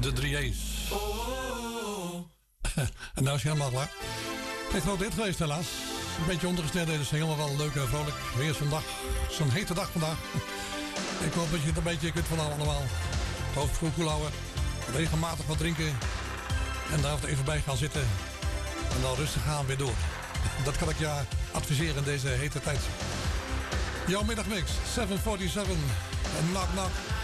De 3A's. En nou is hij helemaal klaar. Geen grote hit geweest helaas. Een beetje ondergesteld deze single, maar wel leuk en vrolijk. Weer zo'n hete dag vandaag. Ik hoop dat je het een beetje kunt vanavond allemaal. Het hoofd goed koel houden. Regelmatig wat drinken. En daar even bij gaan zitten. En dan rustig gaan weer door. Dat kan ik je adviseren in deze hete tijd. Jouw middagmix, 747. En knock knock.